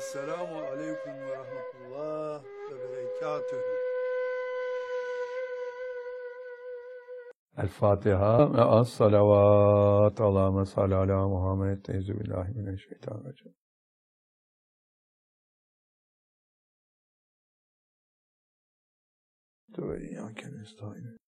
Esselamu aleyküm ve rahmetullah ve berekatühü. El Fatiha ve as-salavat. Allahümme salli ala Muhammed. Euzubillahimineşşeytanirracim. Ve iyyâke nestaîn.